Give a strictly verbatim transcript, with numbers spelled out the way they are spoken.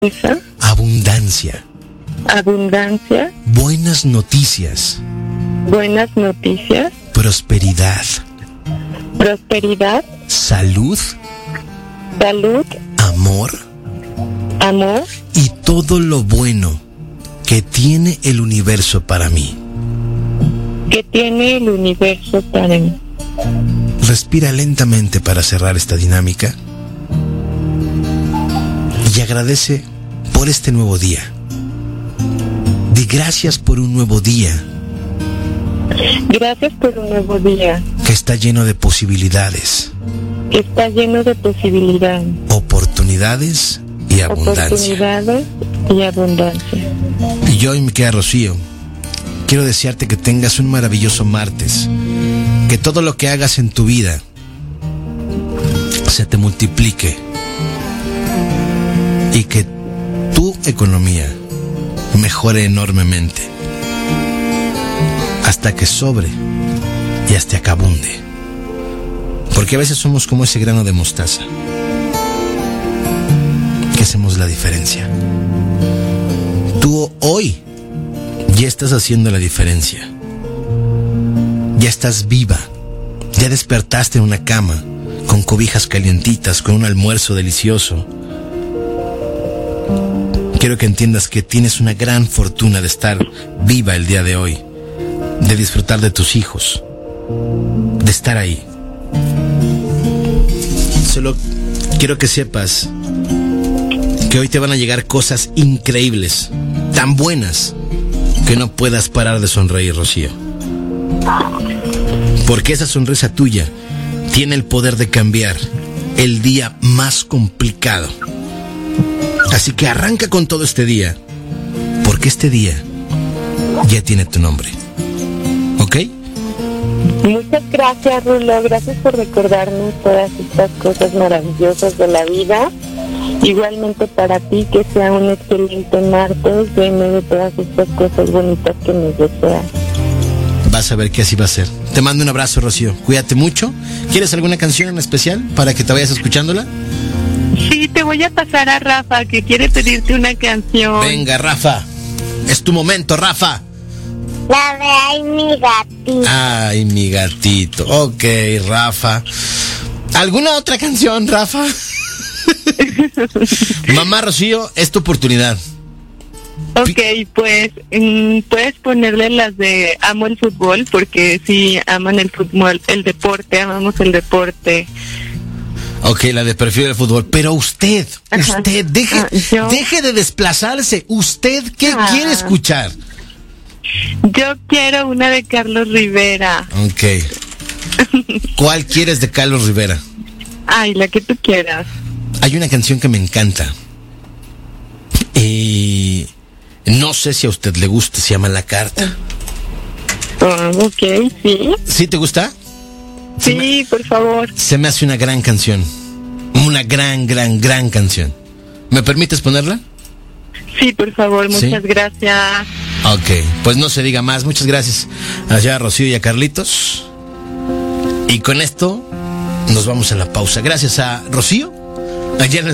Esa. Abundancia. Abundancia. Buenas noticias. Buenas noticias. Prosperidad. Prosperidad. Salud. Salud. Amor. Amor. Y todo lo bueno que tiene el universo para mí. Que tiene el universo para mí. Respira lentamente para cerrar esta dinámica. Y agradece por este nuevo día. Di gracias por un nuevo día. Gracias por un nuevo día. Que está lleno de posibilidades. Que está lleno de posibilidades. Oportunidades y abundancia. Oportunidades y abundancia. Y yo, y mi querida Rocío, quiero desearte que tengas un maravilloso martes. Que todo lo que hagas en tu vida se te multiplique. Y que tu economía mejore enormemente. Hasta que sobre y hasta que abunde. Porque a veces somos como ese grano de mostaza. Que hacemos la diferencia. Tú hoy ya estás haciendo la diferencia. Ya estás viva. Ya despertaste en una cama, con cobijas calientitas, con un almuerzo delicioso. Quiero que entiendas que tienes una gran fortuna de estar viva el día de hoy, de disfrutar de tus hijos, de estar ahí. Solo quiero que sepas que hoy te van a llegar cosas increíbles, tan buenas, que no puedas parar de sonreír, Rocío. Porque esa sonrisa tuya tiene el poder de cambiar el día más complicado. Así que arranca con todo este día, porque este día ya tiene tu nombre. ¿Ok? Muchas gracias, Rulo. Gracias por recordarnos todas estas cosas maravillosas de la vida. Igualmente para ti, que sea un excelente martes lleno de todas estas cosas bonitas que nos deseas. Vas a ver que así va a ser. Te mando un abrazo, Rocío. Cuídate mucho. ¿Quieres alguna canción en especial para que te vayas escuchándola? Sí, te voy a pasar a Rafa, que quiere pedirte una canción. Venga, Rafa. Es tu momento, Rafa. La de Ay, mi gatito. Ay, mi gatito. Ok, Rafa. ¿Alguna otra canción, Rafa? Mamá Rocío, es tu oportunidad. Ok, pues mmm, puedes ponerle las de amo el fútbol, porque sí, aman el fútbol, el deporte, amamos el deporte. Ok, la de prefiero el fútbol. Pero usted, Ajá. usted, deje, Ah, ¿yo? deje de desplazarse. ¿Usted qué Ah. quiere escuchar? Yo quiero una de Carlos Rivera. Ok. ¿Cuál quieres de Carlos Rivera? Ay, la que tú quieras. Hay una canción que me encanta. Y no sé si a usted le gusta, se llama La Carta. Oh, ok, sí. ¿Sí te gusta? Se Sí, me, por favor. se me hace una gran canción. Una gran, gran, gran canción. ¿Me permites ponerla? Sí, por favor, muchas ¿Sí? gracias. Ok, pues no se diga más. Muchas gracias allá a Rocío y a Carlitos. Y con esto nos vamos a la pausa. Gracias a Rocío. Allá en el